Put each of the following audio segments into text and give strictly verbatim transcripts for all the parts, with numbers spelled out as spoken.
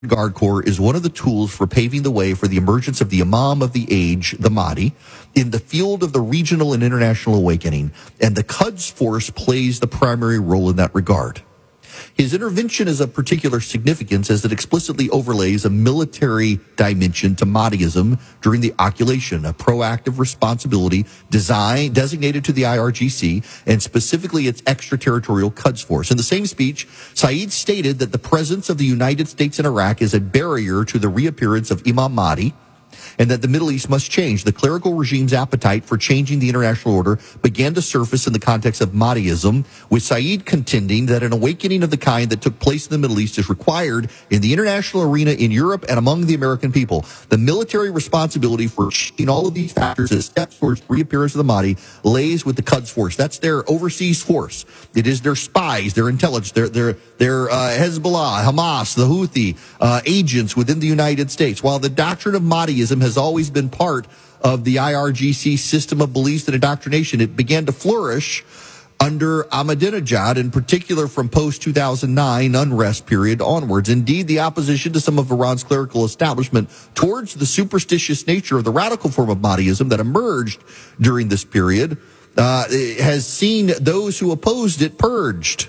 Guard Corps is one of the tools for paving the way for the emergence of the Imam of the age, the Mahdi, in the field of the regional and international awakening, and the Quds Force plays the primary role in that regard. His intervention is of particular significance as it explicitly overlays a military dimension to Mahdiism during the occultation, a proactive responsibility design, designated to the I R G C and specifically its extraterritorial Quds Force. In the same speech, Saeed stated that the presence of the United States in Iraq is a barrier to the reappearance of Imam Mahdi, and that the Middle East must change. The clerical regime's appetite for changing the international order began to surface in the context of Mahdiism, with Saeed contending that an awakening of the kind that took place in the Middle East is required in the international arena in Europe and among the American people. The military responsibility for achieving all of these factors as steps towards the reappearance of the Mahdi lays with the Quds Force. That's their overseas force. It is their spies, their intelligence, their, their, their uh, Hezbollah, Hamas, the Houthi uh, agents within the United States. While the doctrine of Mahdiism has always been part of the I R G C system of beliefs and indoctrination, it began to flourish under Ahmadinejad, in particular from post two thousand nine unrest period onwards. Indeed, the opposition to some of Iran's clerical establishment towards the superstitious nature of the radical form of Mahdiism that emerged during this period uh, has seen those who opposed it purged.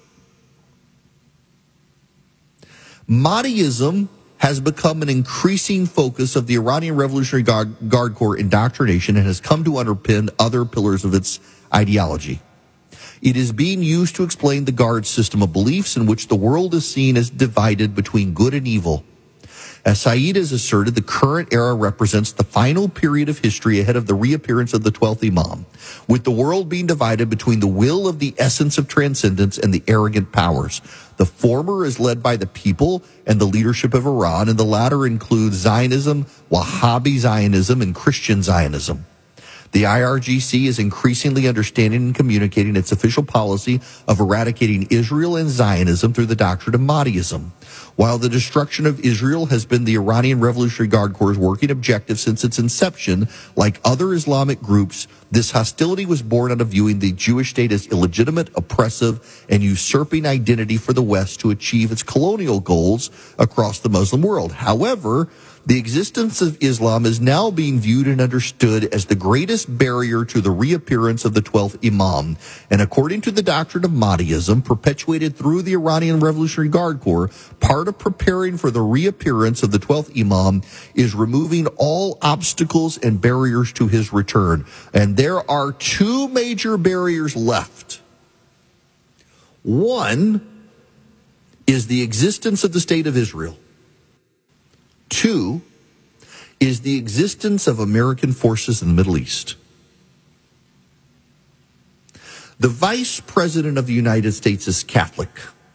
Mahdiism has become an increasing focus of the Iranian Revolutionary Guard, Guard Corps indoctrination and has come to underpin other pillars of its ideology. It is being used to explain the Guard's system of beliefs in which the world is seen as divided between good and evil. As Saeed has asserted, the current era represents the final period of history ahead of the reappearance of the twelfth Imam, with the world being divided between the will of the essence of transcendence and the arrogant powers. The former is led by the people and the leadership of Iran, and the latter includes Zionism, Wahhabi Zionism, and Christian Zionism. The I R G C is increasingly understanding and communicating its official policy of eradicating Israel and Zionism through the doctrine of Mahdiism. While the destruction of Israel has been the Iranian Revolutionary Guard Corps' working objective since its inception, like other Islamic groups, this hostility was born out of viewing the Jewish state as illegitimate, oppressive, and usurping identity for the West to achieve its colonial goals across the Muslim world. However, the existence of Islam is now being viewed and understood as the greatest barrier to the reappearance of the twelfth Imam. And according to the doctrine of Mahdiism, perpetuated through the Iranian Revolutionary Guard Corps, part of preparing for the reappearance of the twelfth Imam is removing all obstacles and barriers to his return. And there are two major barriers left. One is the existence of the state of Israel. Two is the existence of American forces in the Middle East. The Vice President of the United States is Catholic.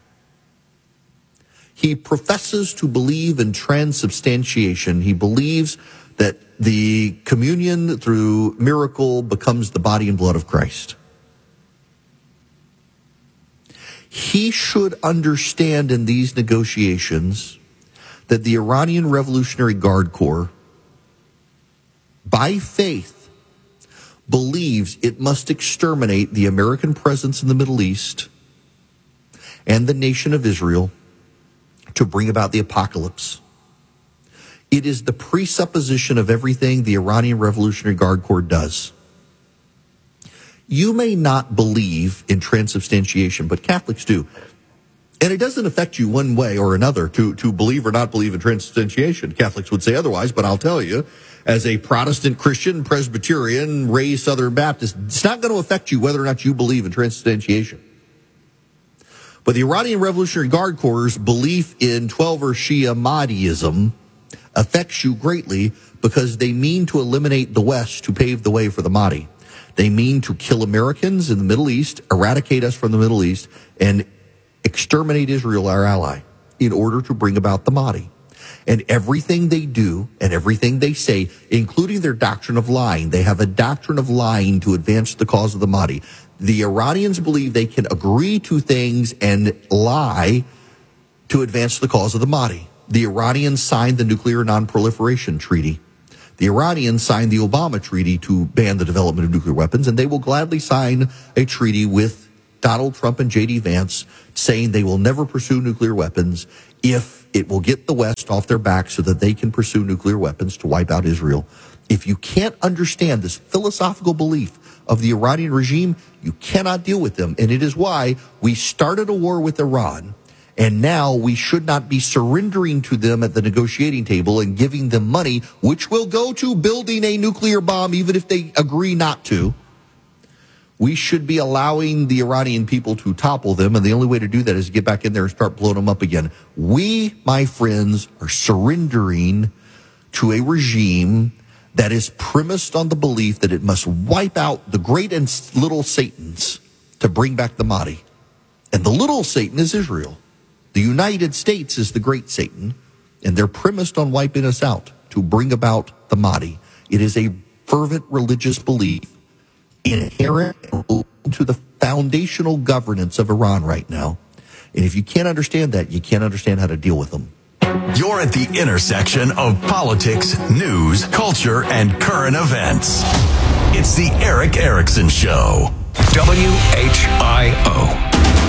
He professes to believe in transubstantiation. He believes that the communion through miracle becomes the body and blood of Christ. He should understand in these negotiations that the Iranian Revolutionary Guard Corps, by faith, believes it must exterminate the American presence in the Middle East and the nation of Israel to bring about the apocalypse. It is the presupposition of everything the Iranian Revolutionary Guard Corps does. You may not believe in transubstantiation, but Catholics do. And it doesn't affect you one way or another to, to believe or not believe in transubstantiation. Catholics would say otherwise, but I'll tell you, as a Protestant Christian, Presbyterian, raised Southern Baptist, it's not going to affect you whether or not you believe in transubstantiation. But the Iranian Revolutionary Guard Corps' belief in Twelver Shia Mahdiism affects you greatly because they mean to eliminate the West to pave the way for the Mahdi. They mean to kill Americans in the Middle East, eradicate us from the Middle East, and exterminate Israel, our ally, in order to bring about the Mahdi. And everything they do and everything they say, including their doctrine of lying, they have a doctrine of lying to advance the cause of the Mahdi. The Iranians believe they can agree to things and lie to advance the cause of the Mahdi. The Iranians signed the Nuclear Non-Proliferation Treaty. The Iranians signed the Obama Treaty to ban the development of nuclear weapons, and they will gladly sign a treaty with Donald Trump and J D Vance saying they will never pursue nuclear weapons if It will get the West off their back so that they can pursue nuclear weapons to wipe out Israel. If you can't understand this philosophical belief of the Iranian regime, you cannot deal with them. And it is why we started a war with Iran, and now we should not be surrendering to them at the negotiating table and giving them money, which will go to building a nuclear bomb, even if they agree not to. We should be allowing the Iranian people to topple them, and the only way to do that is to get back in there and start blowing them up again. We, my friends, are surrendering to a regime that is premised on the belief that it must wipe out the great and little Satans to bring back the Mahdi. And the little Satan is Israel. The United States is the great Satan, and they're premised on wiping us out to bring about the Mahdi. It is a fervent religious belief inherent to the foundational governance of Iran right now. And if you can't understand that, you can't understand how to deal with them. You're at the intersection of politics, news, culture, and current events. It's the Erick Erickson Show. W H I O.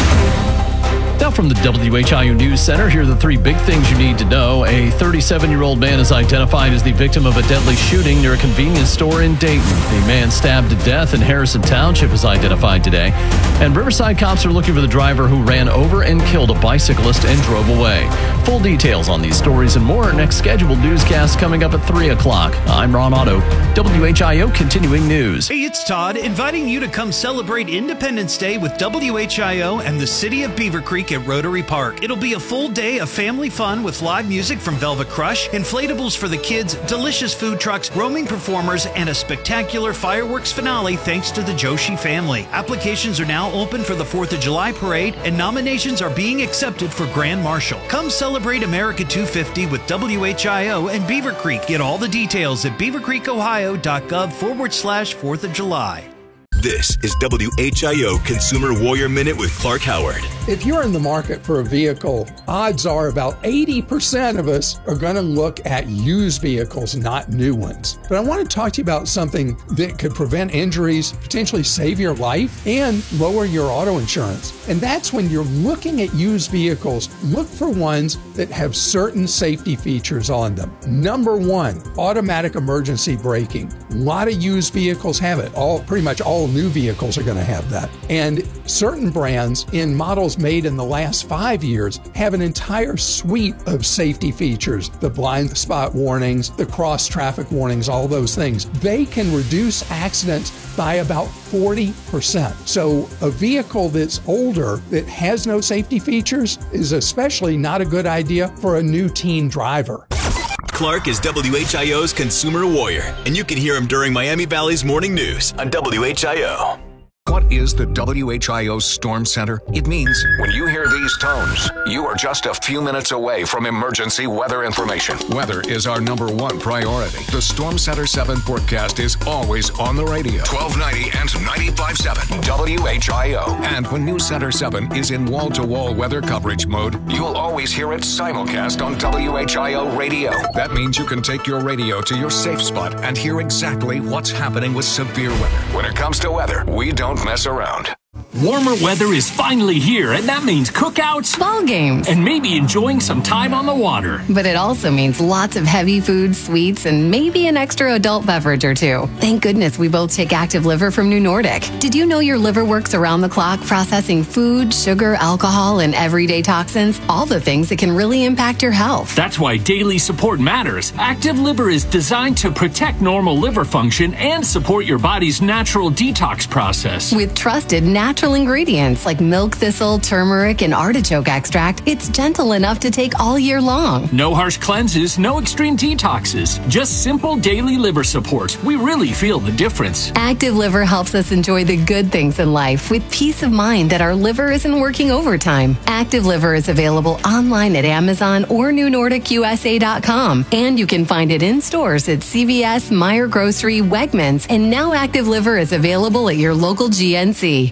Now from the W H I O News Center, here are the three big things you need to know. A thirty-seven-year-old man is identified as the victim of a deadly shooting near a convenience store in Dayton. The man stabbed to death in Harrison Township is identified today. And Riverside cops are looking for the driver who ran over and killed a bicyclist and drove away. Full details on these stories and more. Next scheduled newscast coming up at three o'clock. I'm Ron Otto, W H I O Continuing News. Hey, it's Todd, inviting you to come celebrate Independence Day with W H I O and the City of Beaver Creek at Rotary Park. It'll be a full day of family fun with live music from Velvet Crush, inflatables for the kids, delicious food trucks, roaming performers, and a spectacular fireworks finale thanks to the Joshi family. Applications are now open for the fourth of July parade, and nominations are being accepted for Grand Marshal. Come celebrate America two fifty with W H I O and Beaver Creek. Get all the details at beavercreekohio.gov forward slash fourth of July. This is W H I O Consumer Warrior Minute with Clark Howard. If you're in the market for a vehicle, odds are about eighty percent of us are going to look at used vehicles, not new ones. But I want to talk to you about something that could prevent injuries, potentially save your life, and lower your auto insurance. And that's when you're looking at used vehicles, look for ones that have certain safety features on them. Number one, automatic emergency braking. A lot of used vehicles have it. All pretty much all new vehicles are going to have that. And certain brands in models made in the last five years have an entire suite of safety features. The blind spot warnings, the cross traffic warnings, all those things. They can reduce accidents by about forty percent. So a vehicle that's older that has no safety features is especially not a good idea for a new teen driver. Clark is W H I O's Consumer Warrior, and you can hear him during Miami Valley's Morning News on W H I O. What is the W H I O Storm Center? It means when you hear these tones, you are just a few minutes away from emergency weather information. Weather is our number one priority. The Storm Center seven forecast is always on the radio. twelve ninety and ninety-five point seven W H I O. And when News Center seven is in wall-to-wall weather coverage mode, you'll always hear it simulcast on W H I O radio. That means you can take your radio to your safe spot and hear exactly what's happening with severe weather. When it comes to weather, we don't mess around. Warmer weather is finally here, and that means cookouts, ball games, and maybe enjoying some time on the water. But it also means lots of heavy food, sweets, and maybe an extra adult beverage or two. Thank goodness we both take Active Liver from New Nordic. Did you know your liver works around the clock processing food, sugar, alcohol, and everyday toxins? All the things that can really impact your health. That's why daily support matters. Active Liver is designed to protect normal liver function and support your body's natural detox process. With trusted natural ingredients like milk thistle, turmeric, and artichoke extract, it's gentle enough to take all year long. No harsh cleanses, no extreme detoxes, just simple daily liver support. We really feel the difference. Active Liver helps us enjoy the good things in life with peace of mind that our liver isn't working overtime. Active Liver is available online at Amazon or new nordic U S A dot com, and you can find it in stores at C V S, Meijer Grocery, Wegmans, and now Active Liver is available at your local G N C.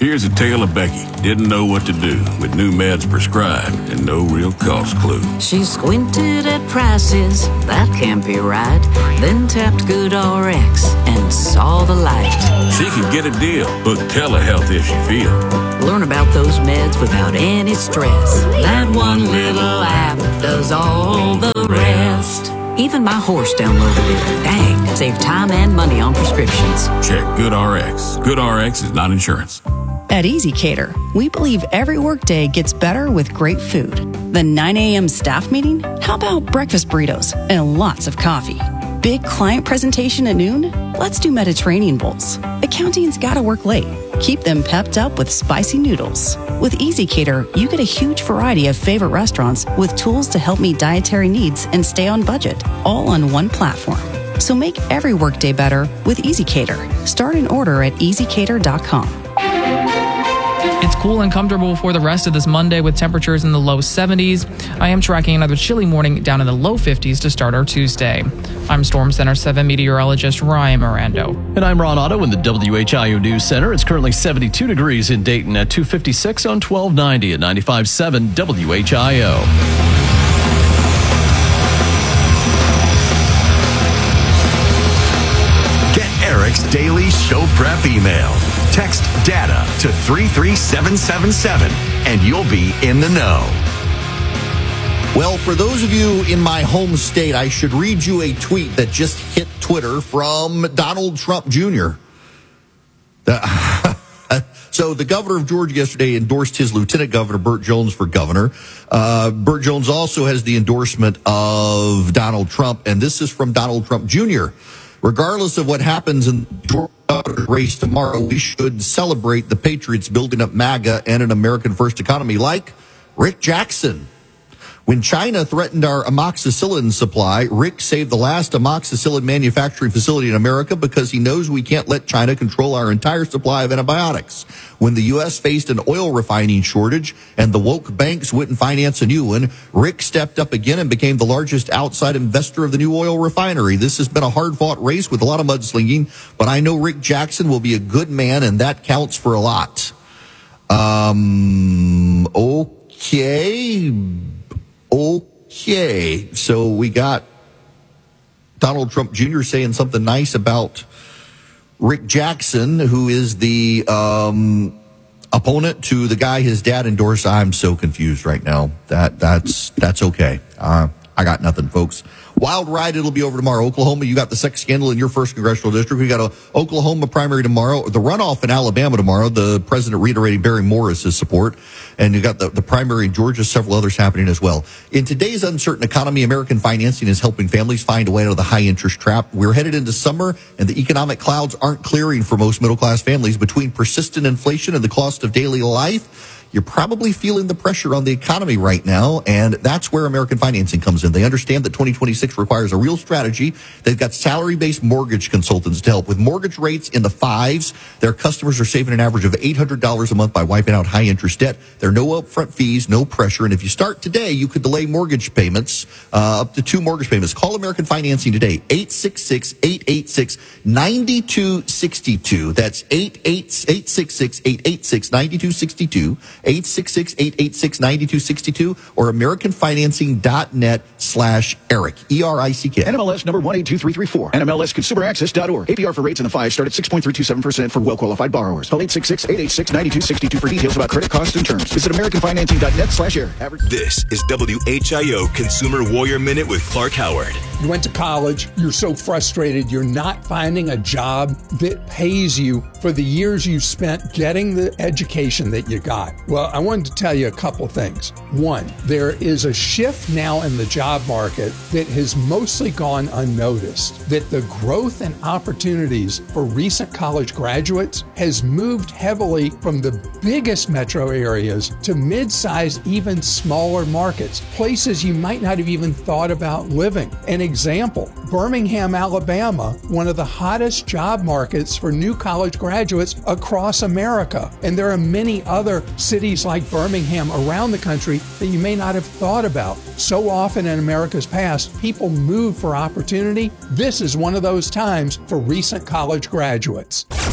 Here's a tale of Becky. Didn't know what to do with new meds prescribed and no real cost clue. She squinted at prices, that can't be right. Then tapped GoodRx and saw the light. She could get a deal. Book telehealth if she feel. Learn about those meds without any stress. That one little app does all the rest. Even my horse downloaded it. Dang, save time and money on prescriptions. Check GoodRx. GoodRx is not insurance. At EasyCater, we believe every workday gets better with great food. The nine a.m. staff meeting? How about breakfast burritos and lots of coffee? Big client presentation at noon? Let's do Mediterranean bowls. Accounting's gotta work late. Keep them pepped up with spicy noodles. With EasyCater, you get a huge variety of favorite restaurants with tools to help meet dietary needs and stay on budget, all on one platform. So make every workday better with EasyCater. Start an order at easy cater dot com. It's cool and comfortable for the rest of this Monday with temperatures in the low seventies. I am tracking another chilly morning down in the low fifties to start our Tuesday. I'm Storm Center seven meteorologist Ryan Mirando. And I'm Ron Otto in the W H I O News Center. It's currently seventy-two degrees in Dayton at two fifty-six on twelve ninety at ninety-five point seven W H I O. Get Eric's daily show prep email. Text DATA to three three seven seven seven and you'll be in the know. Well, for those of you in my home state, I should read you a tweet that just hit Twitter from Donald Trump Junior Uh, so the governor of Georgia yesterday endorsed his lieutenant governor, Burt Jones, for governor. Uh, Burt Jones also has the endorsement of Donald Trump, and this is from Donald Trump Junior Regardless of what happens in the Georgia race tomorrow, we should celebrate the patriots building up MAGA and an American first economy like Rick Jackson. When China threatened our amoxicillin supply, Rick saved the last amoxicillin manufacturing facility in America because he knows we can't let China control our entire supply of antibiotics. When the U S faced an oil refining shortage and the woke banks wouldn't finance a new one, Rick stepped up again and became the largest outside investor of the new oil refinery. This has been a hard-fought race with a lot of mudslinging, but I know Rick Jackson will be a good man, and that counts for a lot. Um, okay... Okay, so we got Donald Trump Junior saying something nice about Rick Jackson, who is the um, opponent to the guy his dad endorsed. I'm so confused right now. That that's that's okay. Uh, I got nothing, folks. Wild ride, it'll be over tomorrow. Oklahoma, you got the sex scandal in your first congressional district. We got a Oklahoma primary tomorrow. The runoff in Alabama tomorrow, the president reiterating Barry Morris's support. And you got the, the primary in Georgia, several others happening as well. In today's uncertain economy, American financing is helping families find a way out of the high interest trap. We're headed into summer, and the economic clouds aren't clearing for most middle-class families. Between persistent inflation and the cost of daily life, you're probably feeling the pressure on the economy right now, and that's where American Financing comes in. They understand that twenty twenty-six requires a real strategy. They've got salary-based mortgage consultants to help. With mortgage rates in the fives, their customers are saving an average of eight hundred dollars a month by wiping out high-interest debt. There are no upfront fees, no pressure, and if you start today, you could delay mortgage payments, uh, up to two mortgage payments. Call American Financing today, eight six six, eight eight six, nine two six two. That's eight eight six six, eight eight six, nine two six two. eight six six, eight eight six, nine two six two or americanfinancing.net slash Eric, E R I C K. N M L S number one eight two three three four. N M L S consumer access dot org. A P R for rates in the five start at six point three two seven percent for well-qualified borrowers. Call eight six six, eight eight six, nine two six two for details about credit costs and terms. Visit americanfinancing.net slash Eric. This is W H I O Consumer Warrior Minute with Clark Howard. You went to college, you're so frustrated, you're not finding a job that pays you for the years you spent getting the education that you got. Well, I wanted to tell you a couple things. One, there is a shift now in the job market that has mostly gone unnoticed, that the growth and opportunities for recent college graduates has moved heavily from the biggest metro areas to mid-sized, even smaller markets, places you might not have even thought about living. An example, Birmingham, Alabama, one of the hottest job markets for new college graduates across America. And there are many other cities like Birmingham around the country that you may not have thought about. So often in America's past, people move for opportunity. This is one of those times for recent college graduates.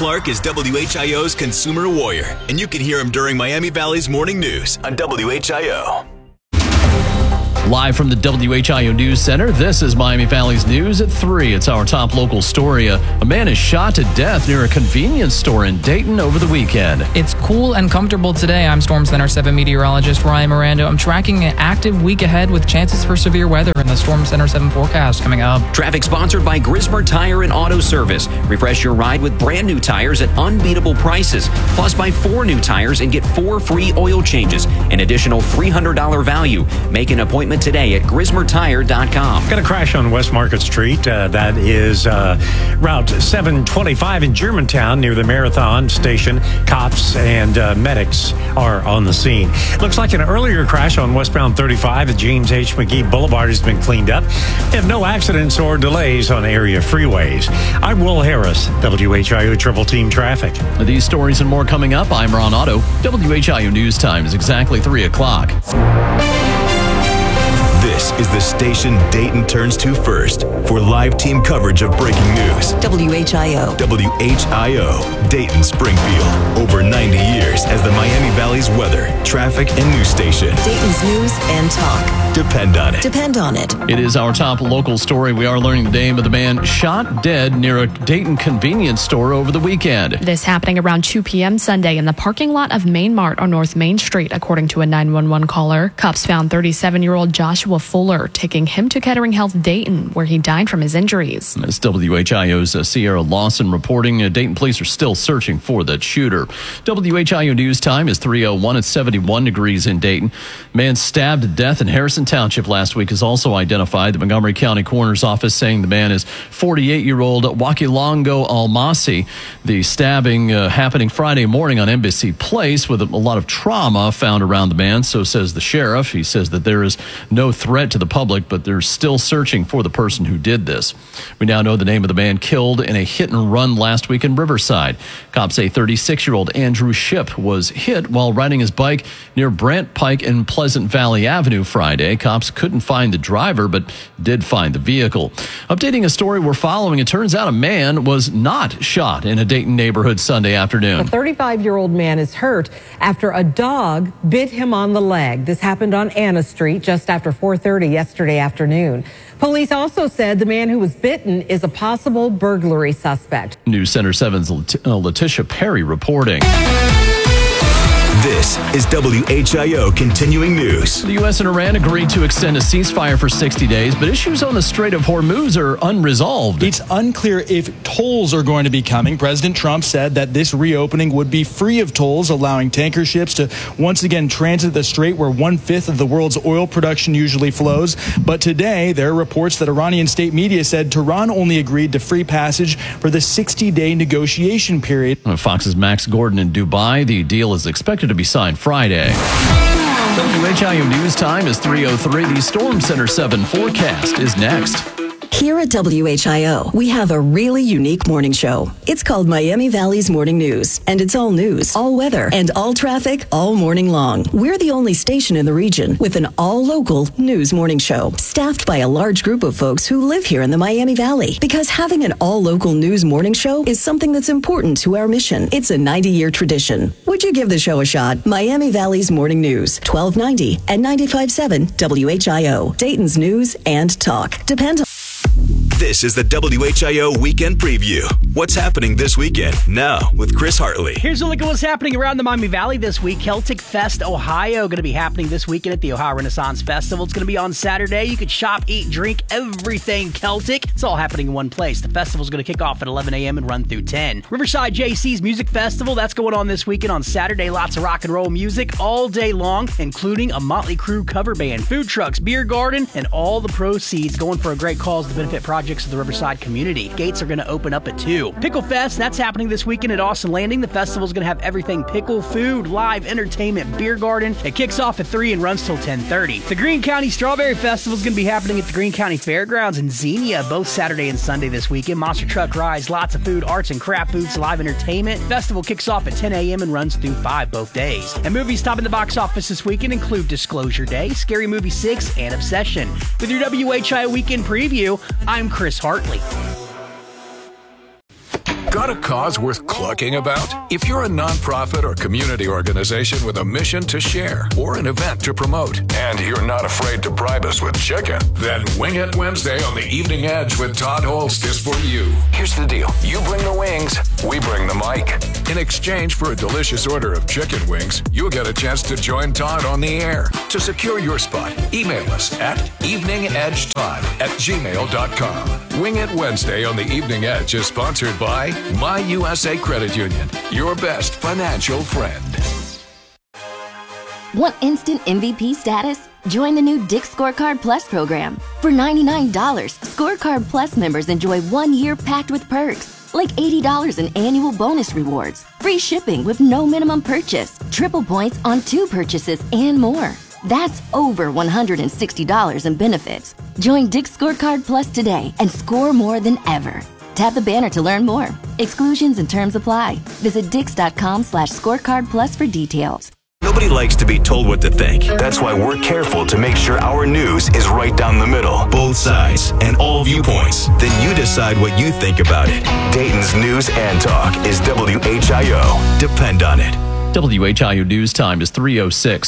Clark is W H I O's consumer warrior, and you can hear him during Miami Valley's morning news on W H I O. Live from the W H I O News Center, this is Miami Valley's News at three. It's our top local story. A, a man is shot to death near a convenience store in Dayton over the weekend. It's cool and comfortable today. I'm Storm Center seven meteorologist Ryan Miranda. I'm tracking an active week ahead with chances for severe weather in the Storm Center seven forecast coming up. Traffic sponsored by Grismer Tire and Auto Service. Refresh your ride with brand new tires at unbeatable prices. Plus, buy four new tires and get four free oil changes. An additional three hundred dollars value. Make an appointment today at grismer tire dot com. Got a crash on West Market Street. Uh, that is uh, Route seven twenty-five in Germantown near the Marathon Station. Cops and uh, medics are on the scene. Looks like an earlier crash on westbound thirty-five at James H. McGee Boulevard has been cleaned up. They have no accidents or delays on area freeways. I'm Will Harris, W H I O Triple Team Traffic. These stories and more coming up. I'm Ron Otto. W H I O News Time is exactly three o'clock. This is the station Dayton turns to first for live team coverage of breaking news. W H I O. W H I O, Dayton Springfield. Over ninety years as the Miami Valley's weather, traffic, and news station. Dayton's news and talk. Depend on it. Depend on it. It is our top local story. We are learning the name of the man shot dead near a Dayton convenience store over the weekend. This happening around two p.m. Sunday in the parking lot of Main Mart on North Main Street, according to a nine one one caller. Cops found thirty-seven-year-old Joshua Fuller, taking him to Kettering Health Dayton, where he died from his injuries. As W H I O's uh, Sierra Lawson reporting, uh, Dayton police are still searching for that shooter. W H I O News Time is three oh one. It's seventy-one degrees in Dayton. Man stabbed to death in Harrison Township last week is also identified. The Montgomery County Coroner's Office saying the man is forty-eight-year-old Wakilongo Almasi. The stabbing uh, happening Friday morning on Embassy Place with a, a lot of trauma found around the man, so says the sheriff. He says that there is no threat to the public, but they're still searching for the person who did this. We now know the name of the man killed in a hit and run last week in Riverside. Cops say thirty-six-year-old Andrew Ship was hit while riding his bike near Brant Pike and Pleasant Valley Avenue Friday. Cops couldn't find the driver, but did find the vehicle. Updating a story we're following, it turns out a man was not shot in a Dayton neighborhood Sunday afternoon. A thirty-five-year-old man is hurt after a dog bit him on the leg. This happened on Anna Street just after four thirty yesterday afternoon. Police also said the man who was bitten is a possible burglary suspect. News Center seven's Let- uh, Letitia Perry reporting. This is W H I O Continuing News. The U S and Iran agreed to extend a ceasefire for sixty days, but issues on the Strait of Hormuz are unresolved. It's unclear if tolls are going to be coming. President Trump said that this reopening would be free of tolls, allowing tanker ships to once again transit the strait where one-fifth of the world's oil production usually flows. But today, there are reports that Iranian state media said Tehran only agreed to free passage for the sixty-day negotiation period. Fox's Max Gordon in Dubai. The deal is expected to be signed Friday. W H I O News Time is three oh three. The Storm Center seven forecast is next. Here at W H I O, we have a really unique morning show. It's called Miami Valley's Morning News, and it's all news, all weather, and all traffic all morning long. We're the only station in the region with an all-local news morning show, staffed by a large group of folks who live here in the Miami Valley. Because having an all-local news morning show is something that's important to our mission. It's a ninety-year tradition. Would you give the show a shot? Miami Valley's Morning News, twelve ninety and ninety-five point seven W H I O, Dayton's news and talk. Depend on... This is the W H I O Weekend Preview. What's happening this weekend? Now with Chris Hartley. Here's a look at what's happening around the Miami Valley this week. Celtic Fest Ohio going to be happening this weekend at the Ohio Renaissance Festival. It's going to be on Saturday. You could shop, eat, drink, everything Celtic. It's all happening in one place. The festival's going to kick off at eleven a.m. and run through ten. Riverside J C's Music Festival, that's going on this weekend on Saturday. Lots of rock and roll music all day long, including a Motley Crue cover band, food trucks, beer garden, and all the proceeds going for a great cause to benefit projects of the Riverside community. Gates are going to open up at two. Pickle Fest, that's happening this weekend at Austin Landing. The festival is going to have everything pickle, food, live entertainment, beer garden. It kicks off at three and runs till ten thirty. The Greene County Strawberry Festival is going to be happening at the Greene County Fairgrounds in Xenia, both Saturday and Sunday this weekend. Monster truck rides, lots of food, arts and craft booths, live entertainment. Festival kicks off at ten a.m. and runs through five both days. And movies topping the box office this weekend include Disclosure Day, Scary Movie six, and Obsession. With your W H I O Weekend Preview, I'm Chris Hartley. Not a cause worth clucking about? If you're a nonprofit or community organization with a mission to share or an event to promote, and you're not afraid to bribe us with chicken, then Wing It Wednesday on the Evening Edge with Todd Holst is for you. Here's the deal. You bring the wings, we bring the mic. In exchange for a delicious order of chicken wings, you'll get a chance to join Todd on the air. To secure your spot, email us at eveningedgetodd at gmail dot com. Wing It Wednesday on the Evening Edge is sponsored by My U S A Credit Union, your best financial friend. Want instant M V P status? Join the new Dick's Scorecard Plus program. For ninety-nine dollars, Scorecard Plus members enjoy one year packed with perks, like eighty dollars in annual bonus rewards, free shipping with no minimum purchase, triple points on two purchases, and more. That's over one hundred sixty dollars in benefits. Join Dick's Scorecard Plus today and score more than ever. Tap the banner to learn more. Exclusions and terms apply. Visit dix.com slash scorecard plus for details. Nobody likes to be told what to think. That's why we're careful to make sure our news is right down the middle, both sides, and all viewpoints. Then you decide what you think about it. Dayton's News and Talk is W H I O. Depend on it. W H I O news time is three oh six.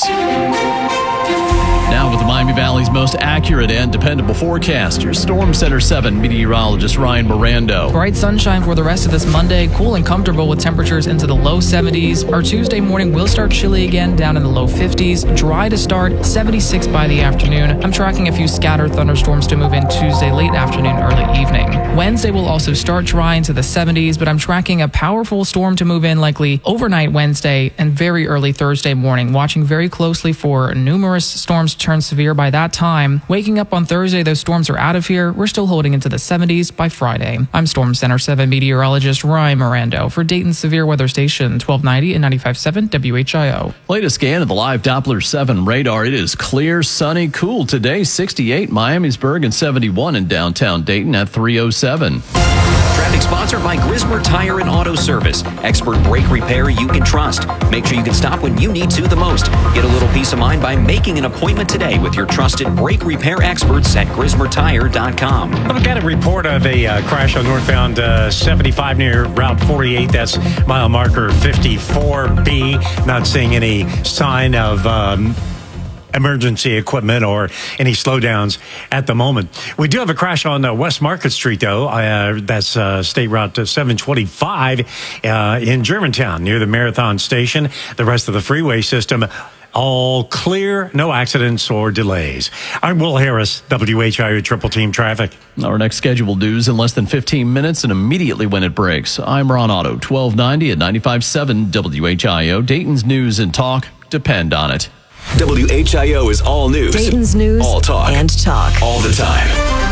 Now with the Miami Valley's most accurate and dependable forecast, your Storm Center seven meteorologist Ryan Mirando. Bright sunshine for the rest of this Monday, cool and comfortable with temperatures into the low seventies. Our Tuesday morning will start chilly again, down in the low fifties. Dry to start, seventy-six by the afternoon. I'm tracking a few scattered thunderstorms to move in Tuesday late afternoon, early evening. Wednesday will also start dry into the seventies, but I'm tracking a powerful storm to move in likely overnight Wednesday and very early Thursday morning. Watching very closely for numerous storms to turn severe by that time. Waking up on Thursday, those storms are out of here. We're still holding into the seventies by Friday. I'm Storm Center seven meteorologist Ryan Mirando for Dayton's Severe Weather Station, twelve ninety and ninety-five point seven W H I O. Latest scan of the live Doppler seven radar. It is clear, sunny, cool today. sixty-eight Miamisburg and seventy-one in downtown Dayton at three oh seven. Traffic sponsored by Grismer Tire and Auto Service. Expert brake repair you can trust. Make sure you can stop when you need to the most. Get a little peace of mind by making an appointment today with your trusted brake repair experts at grismer tire dot com. I've got a report of a uh, crash on northbound uh, seventy-five near Route forty-eight. That's mile marker fifty-four B. Not seeing any sign of Um, emergency equipment or any slowdowns at the moment. We do have a crash on uh, West Market Street, though. Uh, that's uh, State Route seven twenty-five uh, in Germantown near the Marathon Station. The rest of the freeway system all clear, no accidents or delays. I'm Will Harris, W H I O Triple Team Traffic. Our next scheduled news in less than fifteen minutes and immediately when it breaks. I'm Ron Otto, twelve ninety at ninety-five point seven W H I O. Dayton's News and Talk. Depend on it. W H I O is all news. Dayton's News all talk. and talk. All the time.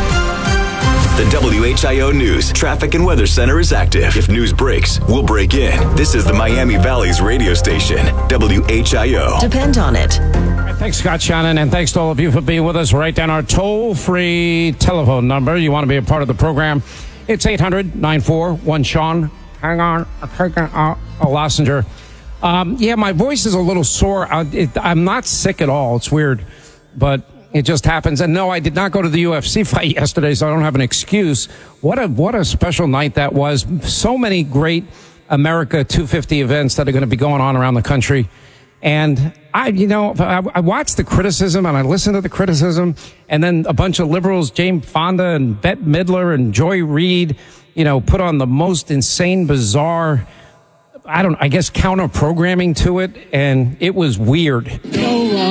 The W H I O News Traffic and Weather Center is active. If news breaks, we'll break in. This is the Miami Valley's radio station, W H I O. Depend on it. Thanks, Scott Shannon, and thanks to all of you for being with us. Write down our toll-free telephone number. You want to be a part of the program. It's eight hundred nine four one Sean. Hang on. I'm taking out a Lassinger. Um, yeah, my voice is a little sore. I, it, I'm not sick at all. It's weird, but it just happens. And no, I did not go to the U F C fight yesterday, so I don't have an excuse. What a what a special night that was. So many great America two fifty events that are going to be going on around the country. And I, you know, I, I watched the criticism and I listened to the criticism, and then a bunch of liberals, Jane Fonda and Bette Midler and Joy Reid, you know, put on the most insane, bizarre, I don't, I guess, counter programming to it, and it was weird.